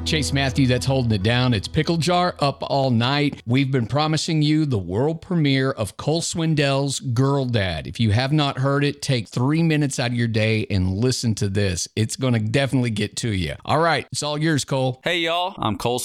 Chase Matthew, that's holding it down. It's Pickle Jar Up All Night. We've been promising you the world premiere of Cole Swindell's Girl Dad. If you have not heard it, take 3 minutes out of your day and listen to this. It's going to definitely get to you. All right, it's all yours, Cole. Hey, y'all. I'm Cole